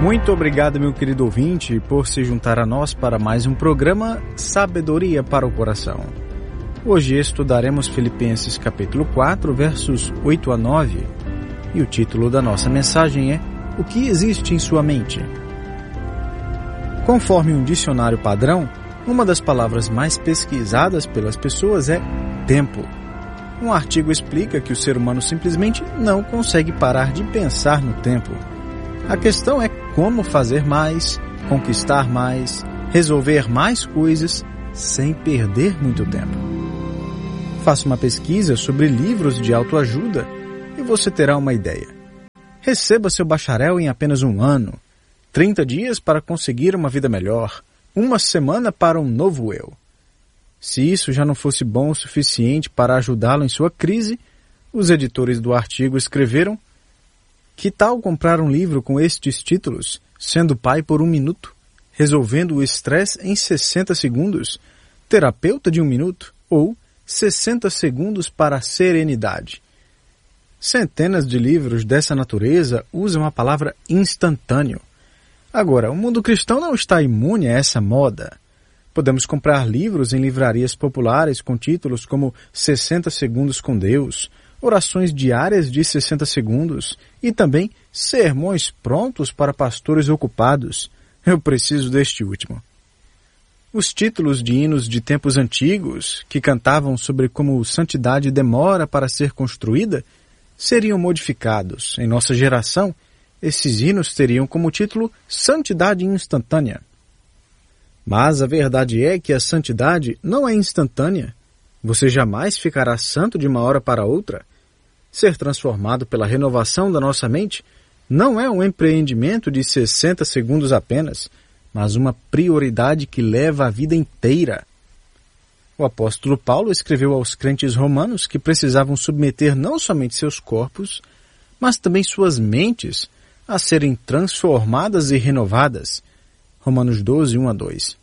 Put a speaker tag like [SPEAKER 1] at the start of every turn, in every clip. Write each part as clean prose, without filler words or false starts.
[SPEAKER 1] Muito obrigado, meu querido ouvinte, por se juntar a nós para mais um programa Sabedoria para o Coração. Hoje estudaremos Filipenses capítulo 4, versos 8 a 9, e o título da nossa mensagem é O que existe em sua mente? Conforme um dicionário padrão, uma das palavras mais pesquisadas pelas pessoas é tempo. Um artigo explica que o ser humano simplesmente não consegue parar de pensar no tempo. A questão é como fazer mais, conquistar mais, resolver mais coisas sem perder muito tempo. Faça uma pesquisa sobre livros de autoajuda e você terá uma ideia. Receba seu bacharel em apenas um ano, 30 dias para conseguir uma vida melhor, uma semana para um novo eu. Se isso já não fosse bom o suficiente para ajudá-lo em sua crise, os editores do artigo escreveram: que tal comprar um livro com estes títulos, Sendo Pai por 1 minuto, Resolvendo o Estresse em 60 segundos, Terapeuta de 1 minuto ou 60 segundos para a serenidade? Centenas de livros dessa natureza usam a palavra instantâneo. Agora, o mundo cristão não está imune a essa moda. Podemos comprar livros em livrarias populares com títulos como 60 segundos com Deus, orações diárias de 60 segundos e também sermões prontos para pastores ocupados. Eu preciso deste último. Os títulos de hinos de tempos antigos, que cantavam sobre como santidade demora para ser construída, seriam modificados. Em nossa geração, esses hinos teriam como título Santidade Instantânea. Mas a verdade é que a santidade não é instantânea. Você jamais ficará santo de uma hora para outra. Ser transformado pela renovação da nossa mente não é um empreendimento de 60 segundos apenas, mas uma prioridade que leva a vida inteira. O apóstolo Paulo escreveu aos crentes romanos que precisavam submeter não somente seus corpos, mas também suas mentes a serem transformadas e renovadas. Romanos 12, 1 a 2.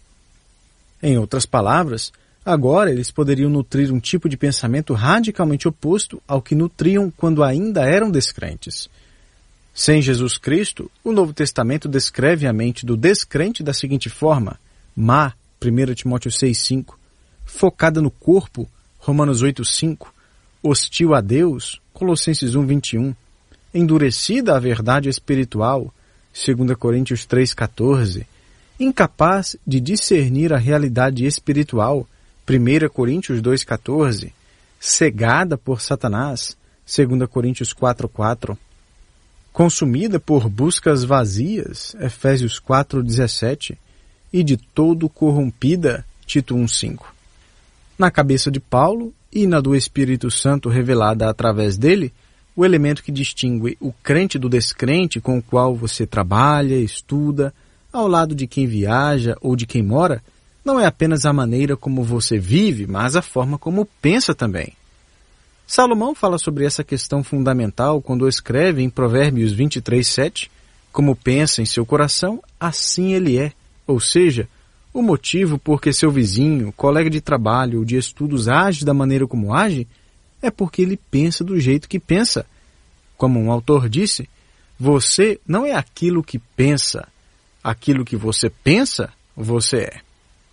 [SPEAKER 1] Em outras palavras, agora eles poderiam nutrir um tipo de pensamento radicalmente oposto ao que nutriam quando ainda eram descrentes. Sem Jesus Cristo, o Novo Testamento descreve a mente do descrente da seguinte forma: má, 1 Timóteo 6,5, focada no corpo, Romanos 8,5, hostil a Deus, Colossenses 1,21, endurecida à verdade espiritual, 2 Coríntios 3,14, incapaz de discernir a realidade espiritual, 1 Coríntios 2,14, cegada por Satanás, 2 Coríntios 4,4, consumida por buscas vazias, Efésios 4,17, e de todo corrompida, Tito 1,5. Na cabeça de Paulo e na do Espírito Santo revelada através dele, o elemento que distingue o crente do descrente com o qual você trabalha, estuda, ao lado de quem viaja ou de quem mora, não é apenas a maneira como você vive, mas a forma como pensa também. Salomão fala sobre essa questão fundamental quando escreve em Provérbios 23:7, como pensa em seu coração, assim ele é. Ou seja, o motivo por que seu vizinho, colega de trabalho ou de estudos age da maneira como age, é porque ele pensa do jeito que pensa. Como um autor disse, você não é aquilo que pensa. Aquilo que você pensa, você é.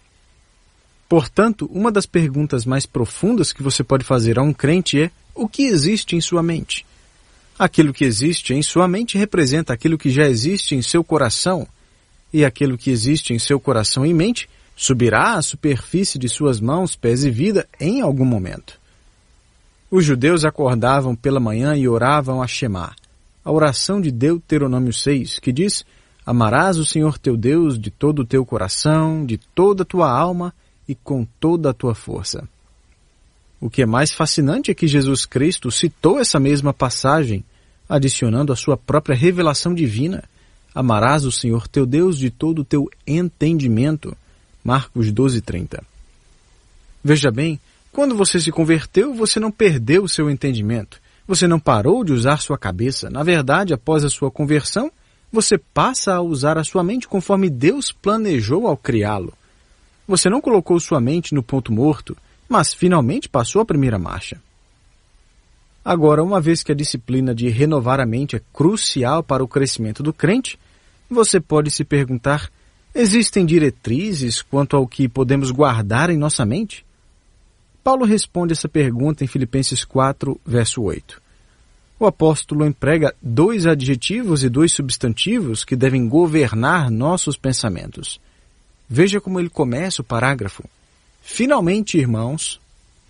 [SPEAKER 1] Portanto, uma das perguntas mais profundas que você pode fazer a um crente é: o que existe em sua mente? Aquilo que existe em sua mente representa aquilo que já existe em seu coração, e aquilo que existe em seu coração e mente subirá à superfície de suas mãos, pés e vida em algum momento. Os judeus acordavam pela manhã e oravam a Shema, a oração de Deuteronômio 6, que diz: amarás o Senhor teu Deus de todo o teu coração, de toda a tua alma e com toda a tua força. O que é mais fascinante é que Jesus Cristo citou essa mesma passagem, adicionando a sua própria revelação divina: amarás o Senhor teu Deus de todo o teu entendimento. Marcos 12:30. Veja bem, quando você se converteu, você não perdeu o seu entendimento. Você não parou de usar sua cabeça. Na verdade, após a sua conversão, você passa a usar a sua mente conforme Deus planejou ao criá-lo. Você não colocou sua mente no ponto morto, mas finalmente passou a primeira marcha. Agora, uma vez que a disciplina de renovar a mente é crucial para o crescimento do crente, Você pode se perguntar: existem diretrizes quanto ao que podemos guardar em nossa mente? Paulo responde essa pergunta em Filipenses 4, verso 8. O apóstolo emprega 2 adjetivos e 2 substantivos que devem governar nossos pensamentos. Veja como ele começa o parágrafo. Finalmente, irmãos.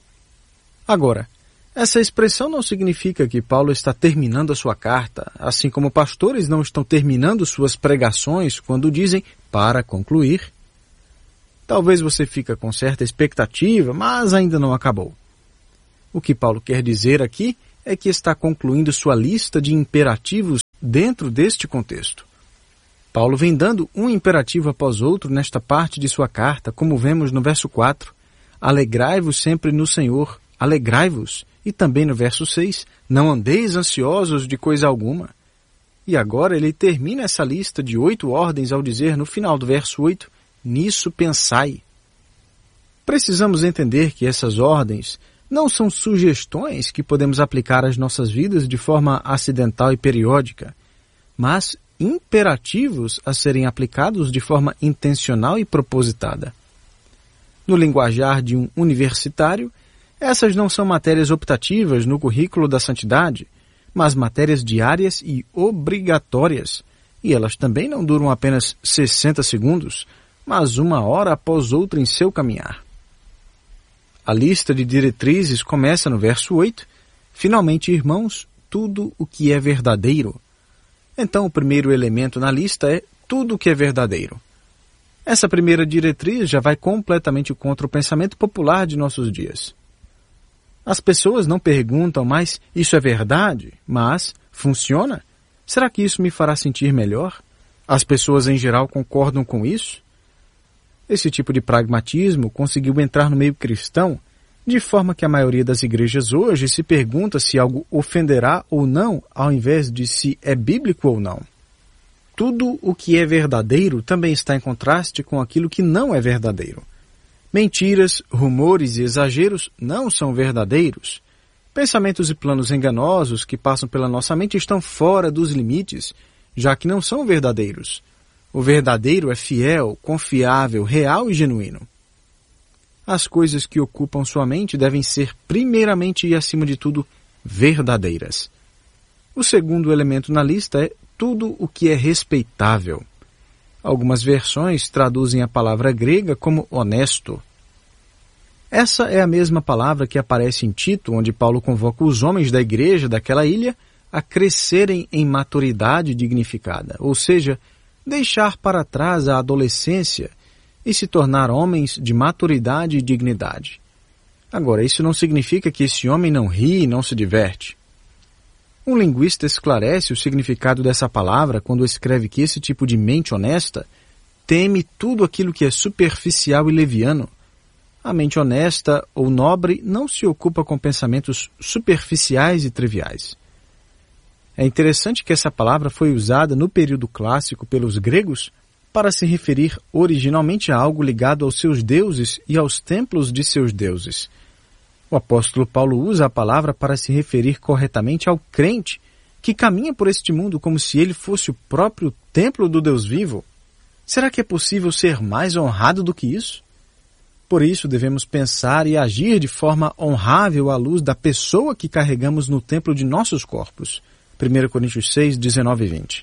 [SPEAKER 1] Agora, essa expressão não significa que Paulo está terminando a sua carta, assim como pastores não estão terminando suas pregações quando dizem para concluir. Talvez você fique com certa expectativa, mas ainda não acabou. O que Paulo quer dizer aqui é que está concluindo sua lista de imperativos dentro deste contexto. Paulo vem dando um imperativo após outro nesta parte de sua carta, como vemos no verso 4. Alegrai-vos sempre no Senhor, alegrai-vos. E também no verso 6, não andeis ansiosos de coisa alguma. E agora ele termina essa lista de 8 ordens ao dizer no final do verso 8, nisso pensai. Precisamos entender que essas ordens não são sugestões que podemos aplicar às nossas vidas de forma acidental e periódica, mas imperativos a serem aplicados de forma intencional e propositada. No linguajar de um universitário, essas não são matérias optativas no currículo da santidade, mas matérias diárias e obrigatórias, e elas também não duram apenas 60 segundos, mas 1 hora após outra em seu caminhar. A lista de diretrizes começa no verso 8, finalmente, irmãos, tudo o que é verdadeiro. Então, o primeiro elemento na lista é tudo o que é verdadeiro. Essa primeira diretriz já vai completamente contra o pensamento popular de nossos dias. As pessoas não perguntam mais, isso é verdade, mas funciona? Será que isso me fará sentir melhor? As pessoas em geral concordam com isso? Esse tipo de pragmatismo conseguiu entrar no meio cristão, de forma que a maioria das igrejas hoje se pergunta se algo ofenderá ou não, ao invés de se é bíblico ou não. Tudo o que é verdadeiro também está em contraste com aquilo que não é verdadeiro. Mentiras, rumores e exageros não são verdadeiros. Pensamentos e planos enganosos que passam pela nossa mente estão fora dos limites, já que não são verdadeiros. O verdadeiro é fiel, confiável, real e genuíno. As coisas que ocupam sua mente devem ser, primeiramente e acima de tudo, verdadeiras. O segundo elemento na lista é tudo o que é respeitável. Algumas versões traduzem a palavra grega como honesto. Essa é a mesma palavra que aparece em Tito, onde Paulo convoca os homens da igreja daquela ilha a crescerem em maturidade dignificada, ou seja, deixar para trás a adolescência e se tornar homens de maturidade e dignidade. Agora, isso não significa que esse homem não ri e não se diverte. Um linguista esclarece o significado dessa palavra quando escreve que esse tipo de mente honesta teme tudo aquilo que é superficial e leviano. A mente honesta ou nobre não se ocupa com pensamentos superficiais e triviais. É interessante que essa palavra foi usada no período clássico pelos gregos para se referir originalmente a algo ligado aos seus deuses e aos templos de seus deuses. O apóstolo Paulo usa a palavra para se referir corretamente ao crente que caminha por este mundo como se ele fosse o próprio templo do Deus vivo. Será que é possível ser mais honrado do que isso? Por isso devemos pensar e agir de forma honrável à luz da pessoa que carregamos no templo de nossos corpos. 1 Coríntios 6, 19 e 20.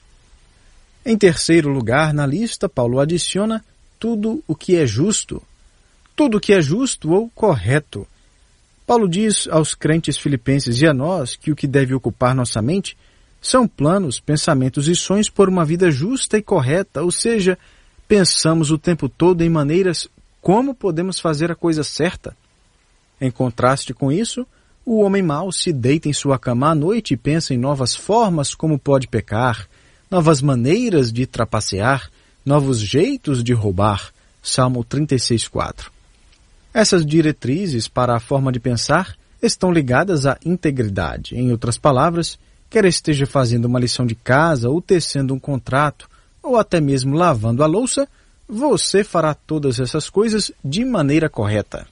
[SPEAKER 1] Em terceiro lugar, na lista, Paulo adiciona tudo o que é justo. Tudo o que é justo ou correto. Paulo diz aos crentes filipenses e a nós que o que deve ocupar nossa mente são planos, pensamentos e sonhos por uma vida justa e correta, ou seja, pensamos o tempo todo em maneiras como podemos fazer a coisa certa. Em contraste com isso, o homem mau se deita em sua cama à noite e pensa em novas formas como pode pecar, novas maneiras de trapacear, novos jeitos de roubar. Salmo 36:4. Essas diretrizes para a forma de pensar estão ligadas à integridade. Em outras palavras, quer esteja fazendo uma lição de casa ou tecendo um contrato, ou até mesmo lavando a louça, você fará todas essas coisas de maneira correta.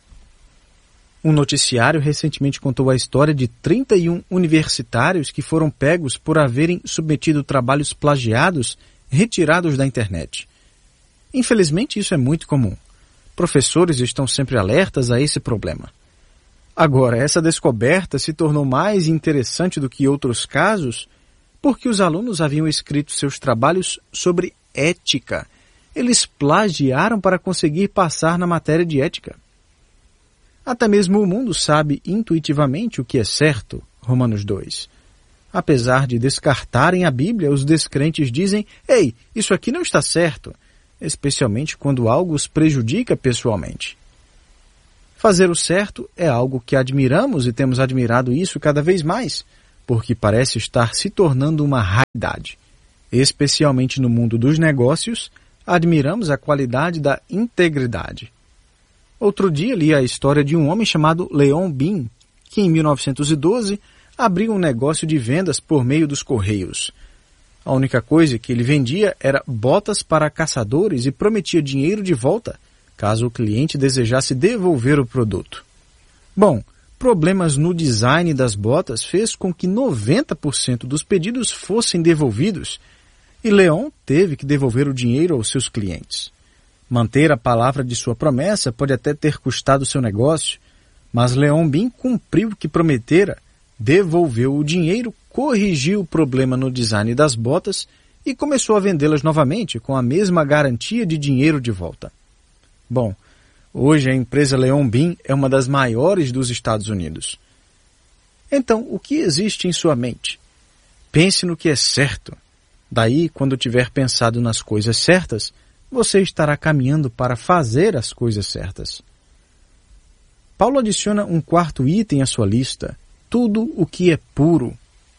[SPEAKER 1] Um noticiário recentemente contou a história de 31 universitários que foram pegos por haverem submetido trabalhos plagiados retirados da internet. Infelizmente, isso é muito comum. Professores estão sempre alertas a esse problema. Agora, essa descoberta se tornou mais interessante do que outros casos porque os alunos haviam escrito seus trabalhos sobre ética. Eles plagiaram para conseguir passar na matéria de ética. Até mesmo o mundo sabe intuitivamente o que é certo, Romanos 2. Apesar de descartarem a Bíblia, os descrentes dizem: "Ei, isso aqui não está certo", especialmente quando algo os prejudica pessoalmente. Fazer o certo é algo que admiramos e temos admirado isso cada vez mais, porque parece estar se tornando uma raridade. Especialmente no mundo dos negócios, admiramos a qualidade da integridade. Outro dia li a história de um homem chamado Leon Bin, que em 1912 abriu um negócio de vendas por meio dos correios. A única coisa que ele vendia era botas para caçadores e prometia dinheiro de volta, caso o cliente desejasse devolver o produto. Bom, problemas no design das botas fez com que 90% dos pedidos fossem devolvidos e Leon teve que devolver o dinheiro aos seus clientes. Manter a palavra de sua promessa pode até ter custado seu negócio, mas Leon Bin cumpriu o que prometera, devolveu o dinheiro, corrigiu o problema no design das botas e começou a vendê-las novamente com a mesma garantia de dinheiro de volta. Bom, hoje a empresa Leon Bin é uma das maiores dos Estados Unidos. Então, o que existe em sua mente? Pense no que é certo. Daí, quando tiver pensado nas coisas certas, você estará caminhando para fazer as coisas certas. Paulo adiciona um quarto item à sua lista: tudo o que é puro.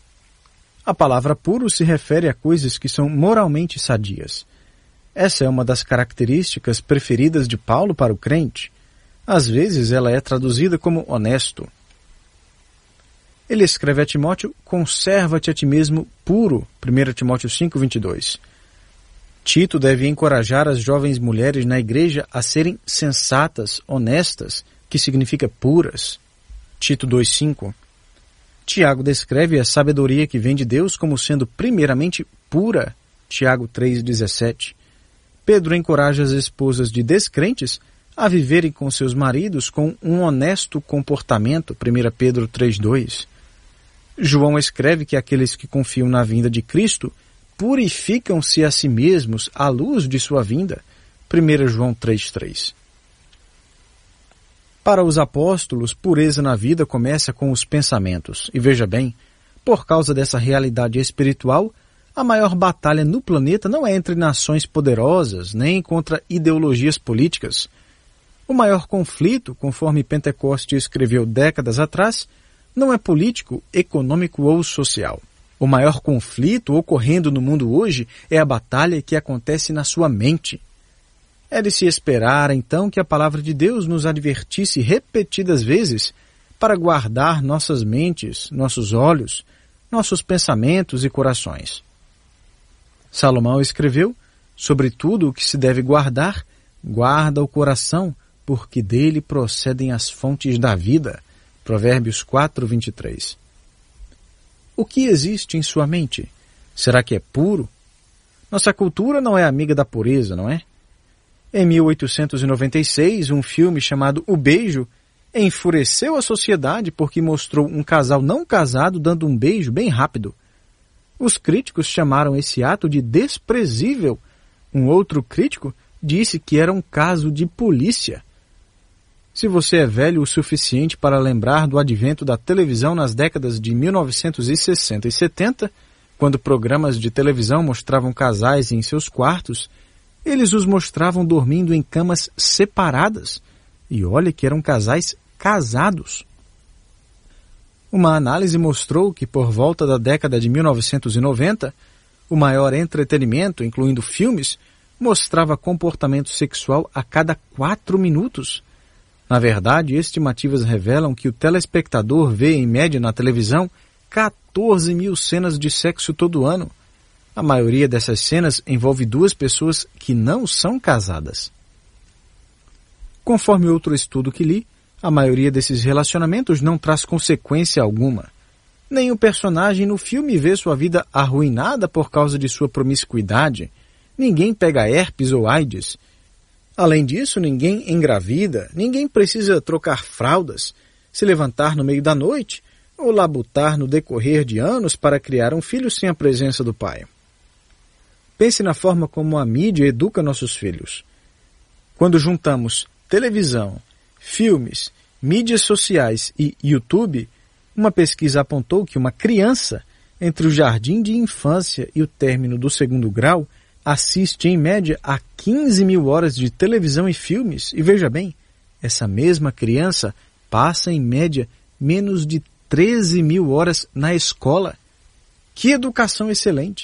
[SPEAKER 1] A palavra puro se refere a coisas que são moralmente sadias. Essa é uma das características preferidas de Paulo para o crente. Às vezes ela é traduzida como honesto. Ele escreve a Timóteo: conserva-te a ti mesmo puro, 1 Timóteo 5:22. Tito deve encorajar as jovens mulheres na igreja a serem sensatas, honestas, que significa puras. Tito 2:5. Tiago descreve a sabedoria que vem de Deus como sendo primeiramente pura. Tiago 3:17. Pedro encoraja as esposas de descrentes a viverem com seus maridos com um honesto comportamento. 1 Pedro 3:2. João escreve que aqueles que confiam na vinda de Cristo purificam-se a si mesmos à luz de sua vinda. 1 João 3:3. Para os apóstolos, pureza na vida começa com os pensamentos. E veja bem, por causa dessa realidade espiritual, a maior batalha no planeta não é entre nações poderosas, nem contra ideologias políticas. O maior conflito, conforme Pentecoste escreveu décadas atrás, não é político, econômico ou social. O maior conflito ocorrendo no mundo hoje é a batalha que acontece na sua mente. É de se esperar, então, que a palavra de Deus nos advertisse repetidas vezes para guardar nossas mentes, nossos olhos, nossos pensamentos e corações. Salomão escreveu: sobre tudo o que se deve guardar, guarda o coração, porque dele procedem as fontes da vida. Provérbios 4:23. O que existe em sua mente? Será que é puro? Nossa cultura não é amiga da pureza, não é? Em 1896, um filme chamado O Beijo enfureceu a sociedade porque mostrou um casal não casado dando um beijo bem rápido. Os críticos chamaram esse ato de desprezível. Um outro crítico disse que era um caso de polícia. Se você é velho o suficiente para lembrar do advento da televisão nas décadas de 1960 e 70, quando programas de televisão mostravam casais em seus quartos, eles os mostravam dormindo em camas separadas. E olha que eram casais casados. Uma análise mostrou que por volta da década de 1990, o maior entretenimento, incluindo filmes, mostrava comportamento sexual a cada 4 minutos. Na verdade, estimativas revelam que o telespectador vê, em média na televisão, 14 mil cenas de sexo todo ano. A maioria dessas cenas envolve 2 pessoas que não são casadas. Conforme outro estudo que li, a maioria desses relacionamentos não traz consequência alguma. Nem o personagem no filme vê sua vida arruinada por causa de sua promiscuidade, ninguém pega herpes ou AIDS. Além disso, ninguém engravida, ninguém precisa trocar fraldas, se levantar no meio da noite ou labutar no decorrer de anos para criar um filho sem a presença do pai. Pense na forma como a mídia educa nossos filhos. Quando juntamos televisão, filmes, mídias sociais e YouTube, uma pesquisa apontou que uma criança entre o jardim de infância e o término do 2º grau assiste em média a 15 mil horas de televisão e filmes. E veja bem, essa mesma criança passa em média menos de 13 mil horas na escola. Que educação excelente!